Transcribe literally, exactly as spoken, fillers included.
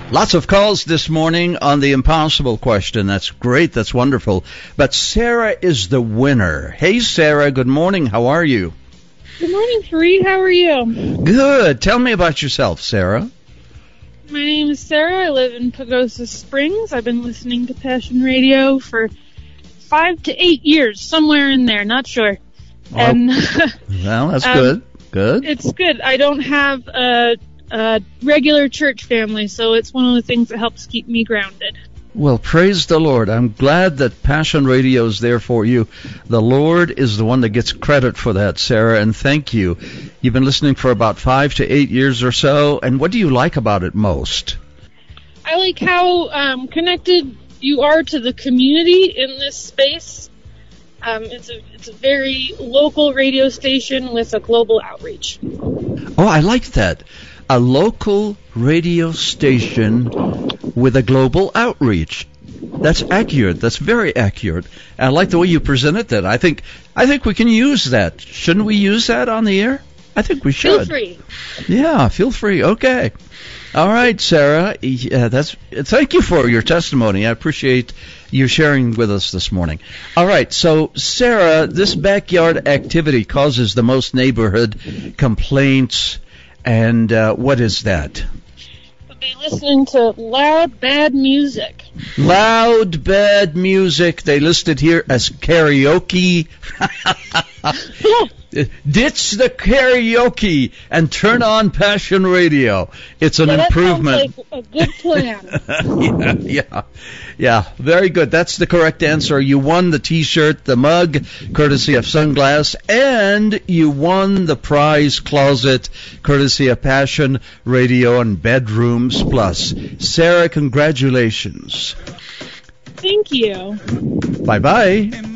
Lots of calls this morning on the impossible question. That's great. That's wonderful. But Sarah is the winner. Hey, Sarah. Good morning. How are you? Good morning, Fareed. How are you? Good. Tell me about yourself, Sarah. My name is Sarah. I live in Pagosa Springs. I've been listening to Passion Radio for five to eight years, somewhere in there. Not sure. Oh, and well, that's um, good. Good. It's good. I don't have a, a regular church family, so it's one of the things that helps keep me grounded. Well, praise the Lord. I'm glad that Passion Radio is there for you. The Lord is the one that gets credit for that, Sarah, and thank you. You've been listening for about five to eight years or so, and what do you like about it most? I like how um, connected you are to the community in this space. Um, it's a it's a very local radio station with a global outreach. Oh, I like that. A local radio station with a global outreach. That's accurate. That's very accurate. I like the way you presented that. I think I think we can use that. Shouldn't we use that on the air? I think we should. Feel free. Yeah, feel free. Okay. All right, Sarah. Yeah, that's. Thank you for your testimony. I appreciate you sharing with us this morning. All right, so Sarah, this backyard activity causes the most neighborhood complaints, and uh, what is that? We'll be listening to loud, bad music. Loud, bad music. They listed here as karaoke. Ditch the karaoke and turn on Passion Radio. It's an yeah, that improvement. Sounds like a good plan. yeah, yeah, yeah. Very good. That's the correct answer. You won the T-shirt, the mug, courtesy of Sunglass, and you won the prize closet, courtesy of Passion Radio and Bedrooms Plus. Sarah, congratulations. Thank you. Bye bye.